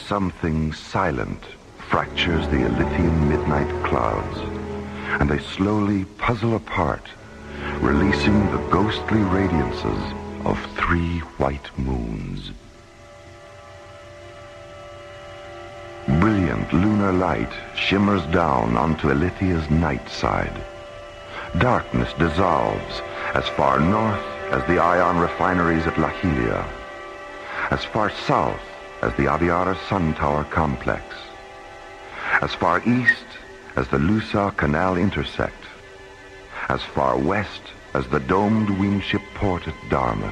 something silent fractures the Elythian midnight clouds, and they slowly puzzle apart, releasing the ghostly radiances of 3 white moons. Brilliant lunar light shimmers down onto Ilithia's night side. Darkness dissolves as far north as the ion refineries at Lahilia, as far south as the Aviara Sun Tower complex, as far east as the Lusa Canal intersect, as far west as the domed wingship port at Darmus.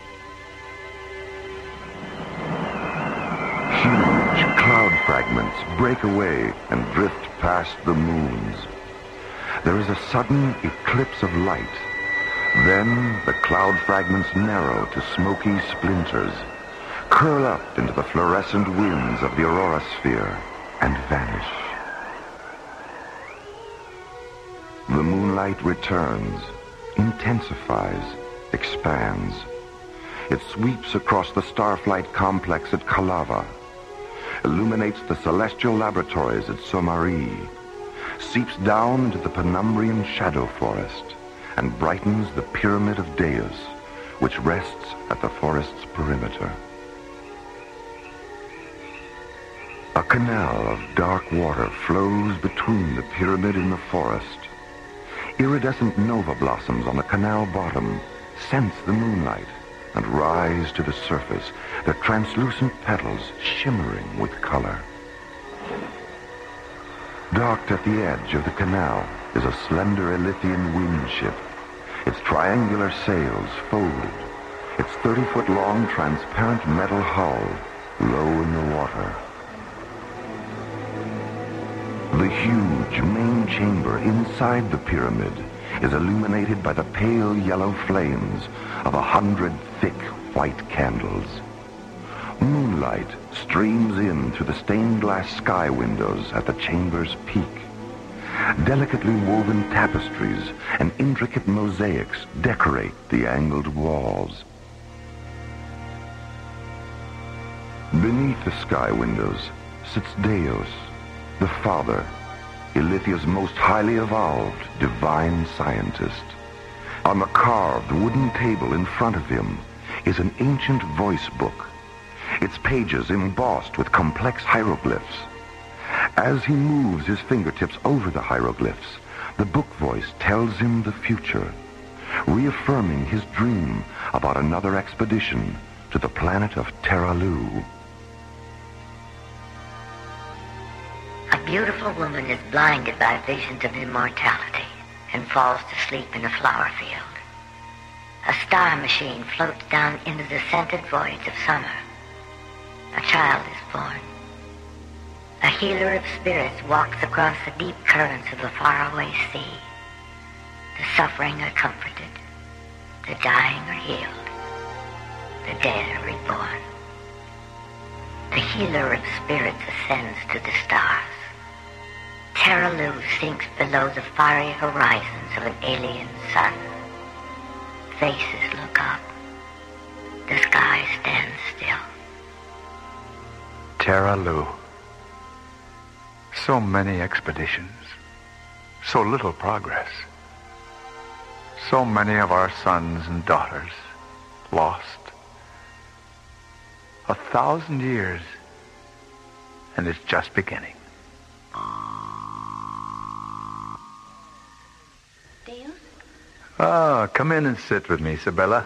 Huge cloud fragments break away and drift past the moons. There is a sudden eclipse of light. Then the cloud fragments narrow to smoky splinters, curl up into the fluorescent winds of the aurora sphere, and vanish. The moonlight returns, intensifies, expands. It sweeps across the Starflight complex at Kalava, illuminates the celestial laboratories at Somari, seeps down into the Penumbrian shadow forest, and brightens the Pyramid of Deus, which rests at the forest's perimeter. A canal of dark water flows between the pyramid and the forest. Iridescent nova blossoms on the canal bottom sense the moonlight and rise to the surface, their translucent petals shimmering with color. Docked at the edge of the canal is a slender Elythian wind ship, its triangular sails folded, its 30-foot-long transparent metal hull low in the water. The huge main chamber inside the pyramid is illuminated by the pale yellow flames of 100 thick white candles. Moonlight streams in through the stained glass sky windows at the chamber's peak. Delicately woven tapestries and intricate mosaics decorate the angled walls. Beneath the sky windows sits Deus, the Father, Ilithia's most highly evolved divine scientist. On the carved wooden table in front of him is an ancient voice book, its pages embossed with complex hieroglyphs. As he moves his fingertips over the hieroglyphs, the book voice tells him the future, reaffirming his dream about another expedition to the planet of Terralu. A beautiful woman is blinded by visions of immortality and falls to sleep in a flower field. A star machine floats down into the scented voids of summer. A child is born. A healer of spirits walks across the deep currents of the faraway sea. The suffering are comforted. The dying are healed. The dead are reborn. The healer of spirits ascends to the stars. Terralu sinks below the fiery horizons of an alien sun. Faces look up. The sky stands still. Terralu. So many expeditions. So little progress. So many of our sons and daughters lost. 1,000 years, and it's just beginning. Deus? Ah, come in and sit with me, Sibella.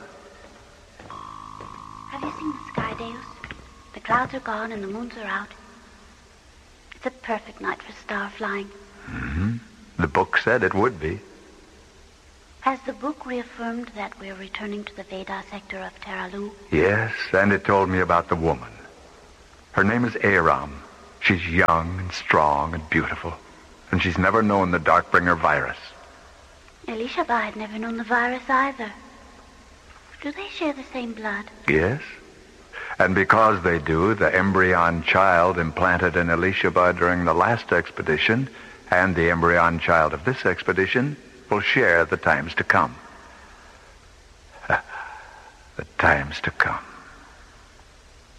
Have you seen the sky, Deus? The clouds are gone and the moons are out. It's a perfect night for star flying. Mm-hmm. The book said it would be. Has the book reaffirmed that we're returning to the Veda sector of Terralu? Yes, and it told me about the woman. Her name is Aram. She's young and strong and beautiful, and she's never known the Darkbringer virus. Elishaba had never known the virus either. Do they share the same blood? Yes. And because they do, the embryon child implanted in Elishaba during the last expedition and the embryon child of this expedition will share the times to come. The times to come.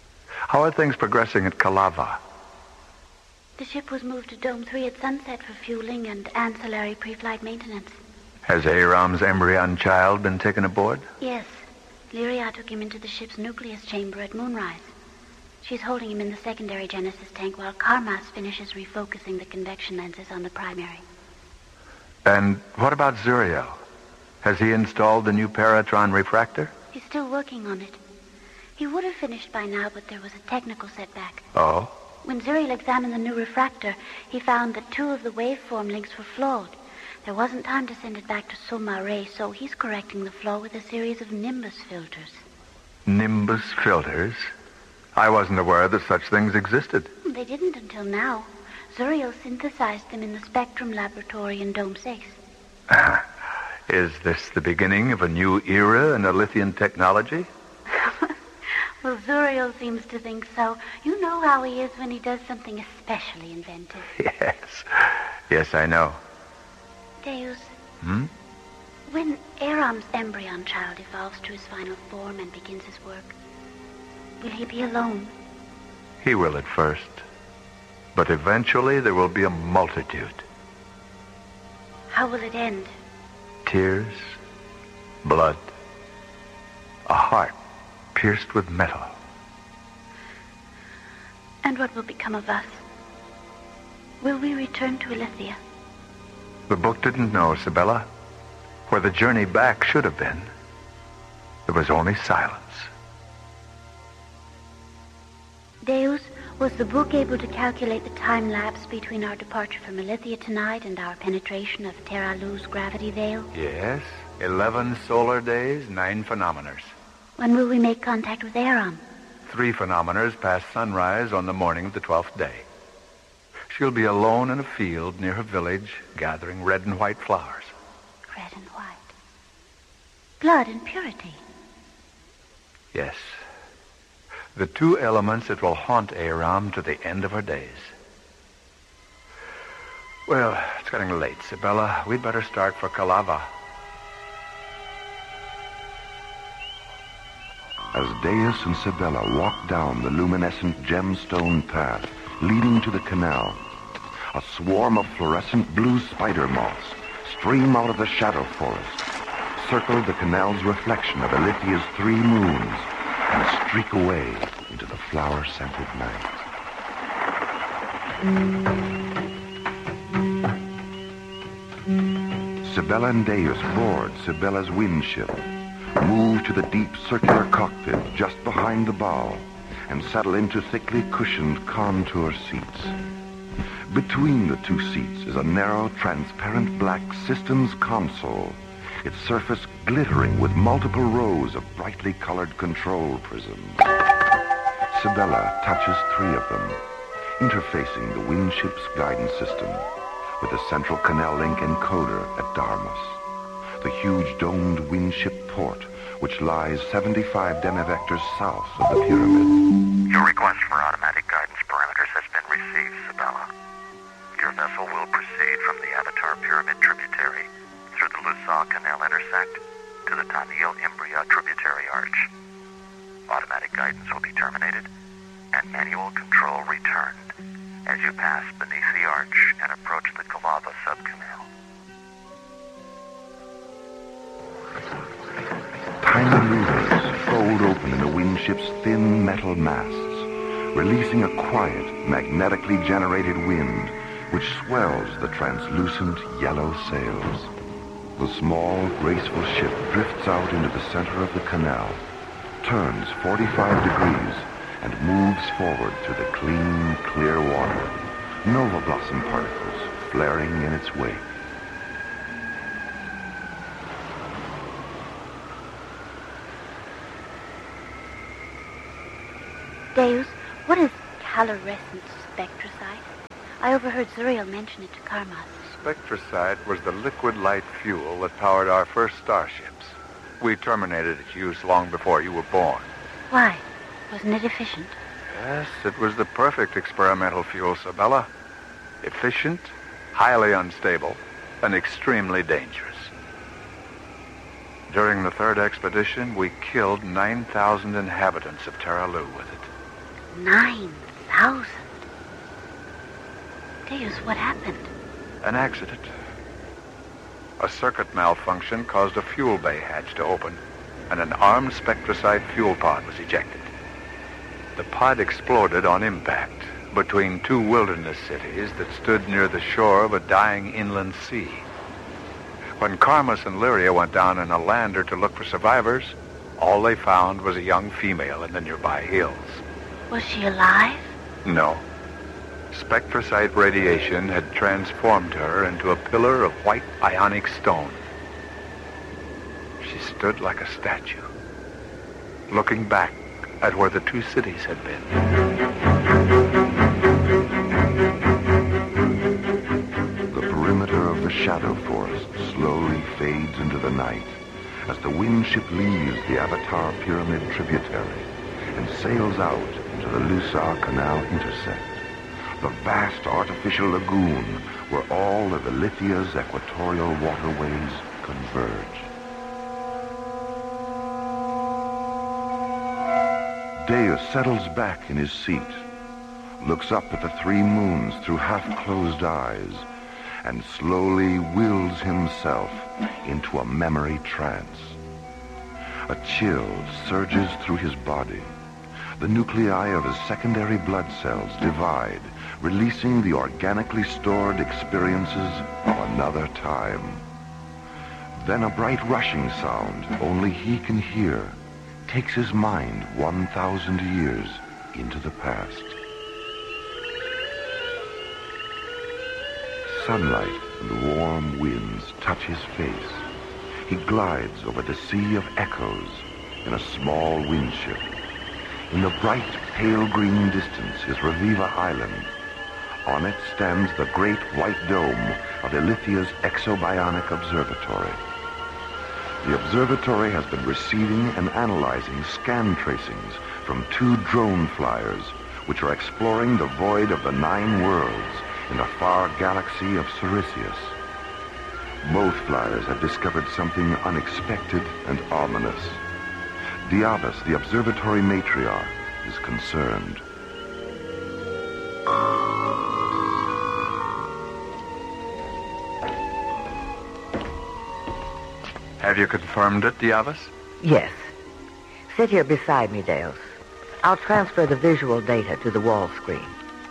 How are things progressing at Kalava? The ship was moved to Dome 3 at sunset for fueling and ancillary pre-flight maintenance. Has Aram's embryon child been taken aboard? Yes. Lyria took him into the ship's nucleus chamber at moonrise. She's holding him in the secondary Genesis tank while Karmas finishes refocusing the convection lenses on the primary. And what about Zuriel? Has he installed the new Paratron refractor? He's still working on it. He would have finished by now, but there was a technical setback. Oh? When Zuriel examined the new refractor, he found that 2 of the waveform links were flawed. There wasn't time to send it back to Soma Ray, so he's correcting the flaw with a series of Nimbus filters. Nimbus filters? I wasn't aware that such things existed. They didn't until now. Zuriel synthesized them in the Spectrum Laboratory in Dome 6. Is this the beginning of a new era in Elithian technology? Well, Zuriel seems to think so. You know how he is when he does something especially inventive. Yes. Yes, I know. Deus. Hmm? When Aram's embryon child evolves to his final form and begins his work, will he be alone? He will at first. But eventually there will be a multitude. How will it end? Tears, blood, a heart pierced with metal. And what will become of us? Will we return to Elithia? The book didn't know, Sibella. Where the journey back should have been, there was only silence. Deus, was the book able to calculate the time lapse between our departure from Elithia tonight and our penetration of Terra Lu's gravity veil? Yes, 11 solar days, 9 phenomeners. When will we make contact with Aram? 3 phenomeners past sunrise on the morning of the 12th day. She'll be alone in a field near her village, gathering red and white flowers. Red and white. Blood and purity. Yes. The 2 elements that will haunt Aram to the end of her days. Well, it's getting late, Sibella. We'd better start for Kalava. As Deus and Sibella walk down the luminescent gemstone path leading to the canal, a swarm of fluorescent blue spider moths stream out of the shadow forest, circle the canal's reflection of Elithia's 3 moons, and streak away into the flower-scented night. Sibella and Deus board Sibella's wind ship, move to the deep circular cockpit just behind the bow, and settle into thickly cushioned contour seats. Between the 2 seats is a narrow, transparent black systems console, its surface glittering with multiple rows of brightly colored control prisms. Sibella touches 3 of them, interfacing the wind ship's guidance system with the Central Canal Link encoder at Darmus, the huge domed wind ship port which lies 75 demivectors south of the pyramid. Your request for automatic guidance parameters has been received, Sibella. Your vessel will proceed from the Avatar Pyramid tributary through the Lusaw Canal intersect to the Tanil Imbria tributary arch. Automatic guidance will be terminated and manual control returned as you pass beneath the arch and approach the Kalava subcanal. Tiny levers fold open the wind ship's thin metal masts, releasing a quiet, magnetically generated wind which swells the translucent yellow sails. The small, graceful ship drifts out into the center of the canal, turns 45 degrees, and moves forward through the clean, clear water, nova blossom particles flaring in its wake. Deus, what is calorescent spectrosite? I overheard Zuriel mention it to Karmas. Spectrosite was the liquid light fuel that powered our first starships. We terminated its use long before you were born. Why? Wasn't it efficient? Yes, it was the perfect experimental fuel, Sibella. Efficient, highly unstable, and extremely dangerous. During the 3rd expedition, we killed 9,000 inhabitants of Terra Lu with it. 9,000. Deus, what happened? An accident. A circuit malfunction caused a fuel bay hatch to open, and an armed Spectracide fuel pod was ejected. The pod exploded on impact between two wilderness cities that stood near the shore of a dying inland sea. When Carmus and Lyria went down in a lander to look for survivors, all they found was a young female in the nearby hills. Was she alive? No. Spectracide radiation had transformed her into a pillar of white ionic stone. She stood like a statue, looking back at where the two cities had been. The perimeter of the Shadow Forest slowly fades into the night as the Windship leaves the Avatar Pyramid tributary and sails out into the Lusar Canal intersect, the vast artificial lagoon where all of Ilithia's equatorial waterways converge. Deus settles back in his seat, looks up at the three moons through half-closed eyes, and slowly wills himself into a memory trance. A chill surges through his body. The nuclei of his secondary blood cells divide, releasing the organically stored experiences of another time. Then a bright rushing sound only he can hear takes his mind 1,000 years into the past. Sunlight and warm winds touch his face. He glides over the sea of echoes in a small windship. In the bright, pale green distance is Reviva Island. On it stands the great white dome of Ilithia's Exobionic Observatory. The observatory has been receiving and analyzing scan tracings from two drone flyers, which are exploring the void of the 9 worlds in the far galaxy of Siricius. Both flyers have discovered something unexpected and ominous. Diabas, the observatory matriarch, is concerned. Have you confirmed it, Diabas? Yes. Sit here beside me, Deus. I'll transfer the visual data to the wall screen.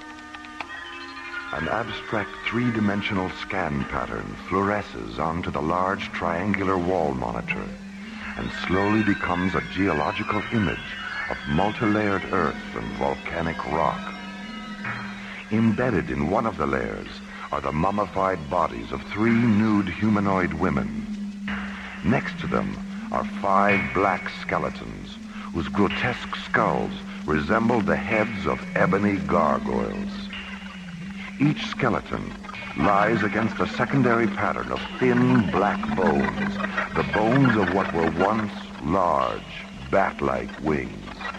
An abstract three-dimensional scan pattern fluoresces onto the large triangular wall monitor and slowly becomes a geological image of multi-layered earth and volcanic rock. Embedded in one of the layers are the mummified bodies of 3 nude humanoid women. Next to them are 5 black skeletons whose grotesque skulls resemble the heads of ebony gargoyles. Each skeleton lies against a secondary pattern of thin black bones, the bones of what were once large, bat-like wings.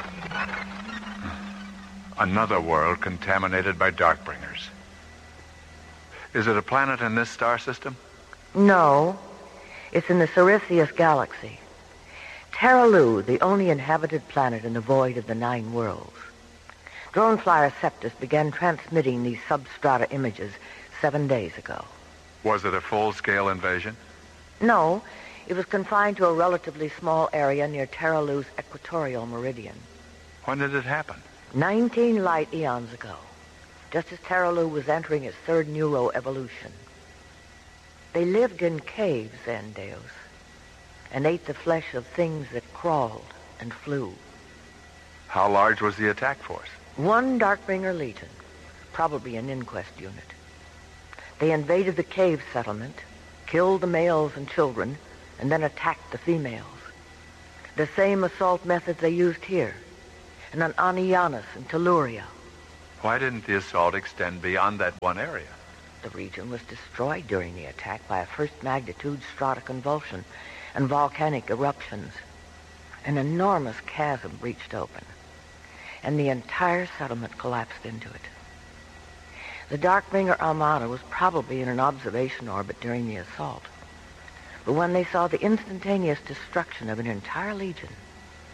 Another world contaminated by Darkbringers. Is it a planet in this star system? No. It's in the Siricius galaxy. Terralu, the only inhabited planet in the void of the 9 worlds. Drone flyer Septus began transmitting these substrata images 7 days ago. Was it a full-scale invasion? No, it was confined to a relatively small area near Terralu's equatorial meridian. When did it happen? 19 light eons ago, just as Terralu was entering its 3rd neuroevolution. They lived in caves then, Deus, and ate the flesh of things that crawled and flew. How large was the attack force? 1 Darkbringer Legion, probably an inquest unit. They invaded the cave settlement, killed the males and children, and then attacked the females. The same assault methods they used here, and on Anianus and Telluria. Why didn't the assault extend beyond that one area? The region was destroyed during the attack by a first-magnitude stratoconvulsion and volcanic eruptions. An enormous chasm breached open, and the entire settlement collapsed into it. The Darkbringer Armada was probably in an observation orbit during the assault, but when they saw the instantaneous destruction of an entire legion,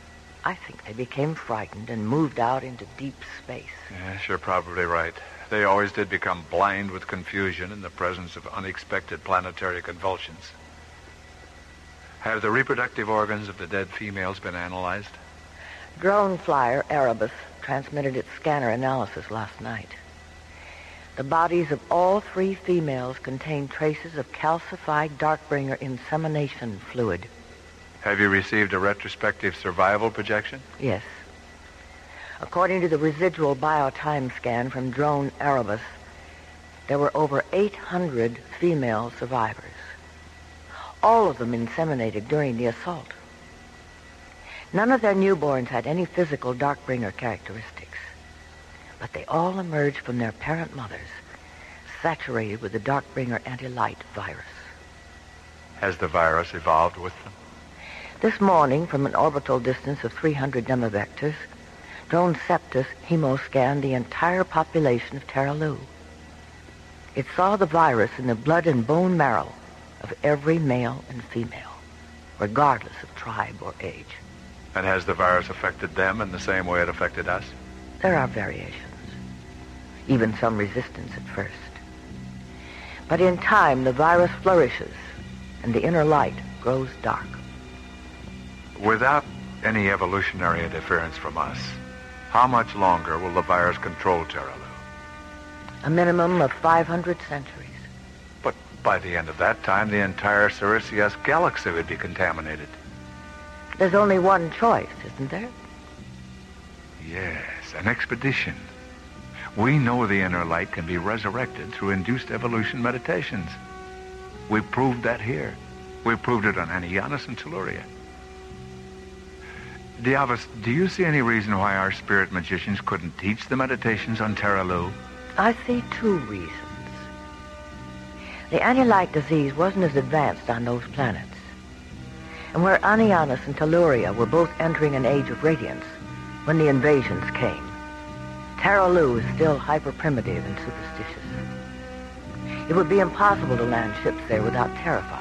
I think they became frightened and moved out into deep space. Yes, you're probably right. They always did become blind with confusion in the presence of unexpected planetary convulsions. Have the reproductive organs of the dead females been analyzed? Drone flyer Erebus transmitted its scanner analysis last night. The bodies of all 3 females contain traces of calcified Darkbringer insemination fluid. Have you received a retrospective survival projection? Yes. According to the residual biotime scan from drone Erebus, there were over 800 female survivors. All of them inseminated during the assault. None of their newborns had any physical Darkbringer characteristics, but they all emerged from their parent mothers, saturated with the Darkbringer anti-light virus. Has the virus evolved with them? This morning, from an orbital distance of 300 demivectors, drone Septus hemoscanned the entire population of Terra Lu. It saw the virus in the blood and bone marrow of every male and female, regardless of tribe or age. And has the virus affected them in the same way it affected us? There are variations, even some resistance at first. But in time, the virus flourishes, and the inner light grows dark. Without any evolutionary interference from us, how much longer will the virus control Terra Lu? A minimum of 500 centuries. But by the end of that time, the entire Sirius galaxy would be contaminated. There's only one choice, isn't there? Yes, an expedition. We know the inner light can be resurrected through induced evolution meditations. We proved that here. We proved it on Anianus and Telluria. Diavus, do you see any reason why our spirit magicians couldn't teach the meditations on Terra Lu? I see 2 reasons. The anti-light disease wasn't as advanced on those planets. And where Anianus and Telluria were both entering an age of radiance when the invasions came, Terra Lu is still hyper-primitive and superstitious. It would be impossible to land ships there without terrifying.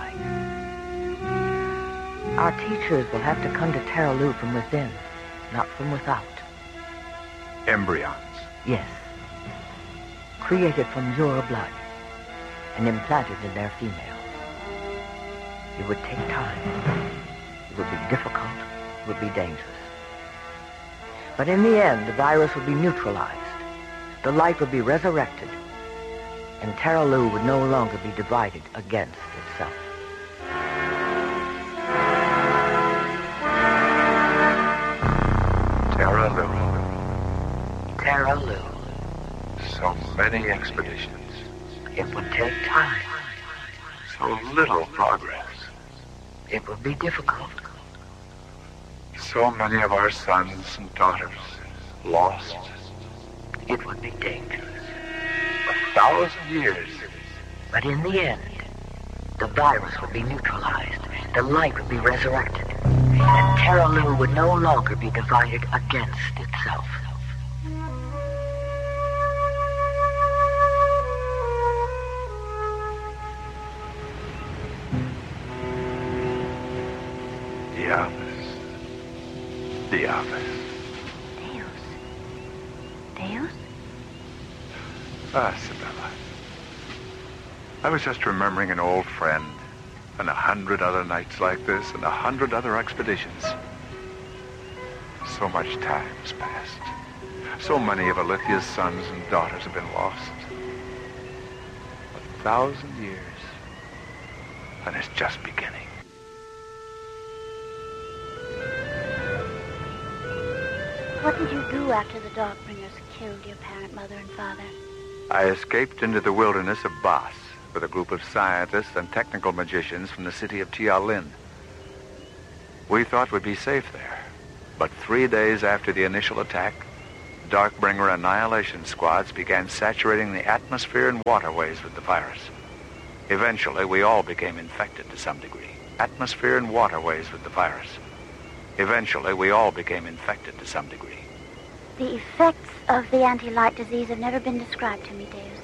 Our teachers will have to come to Terra Lu from within, not from without. Embryons. Yes. Created from your blood and implanted in their female. It would take time. It would be difficult. It would be dangerous. But in the end, the virus would be neutralized. The light would be resurrected. And Terra Lu would no longer be divided against itself. Terra Lu. Terra Lu. So many expeditions. It would take time. So little progress. It would be difficult. So many of our sons and daughters lost. It would be dangerous. 1,000 years. But in the end, the virus would be neutralized. The light would be resurrected. And Terra Lu would no longer be divided against itself. Diavus. Deus? Ah, Sibella. I was just remembering an old friend and 100 other nights like this and 100 other expeditions. So much time has passed. So many of Alithia's sons and daughters have been lost. 1,000 years. And it's just beginning. What did you do after the Darkbringers killed your parent mother and father? I escaped into the wilderness of Bas with a group of scientists and technical magicians from the city of Tialin. We thought we'd be safe there. But 3 days after the initial attack, Darkbringer annihilation squads began saturating the atmosphere and waterways with the virus. Eventually, we all became infected to some degree. Atmosphere and waterways with the virus. Eventually, we all became infected to some degree. The effects of the anti-light disease have never been described to me, Deus.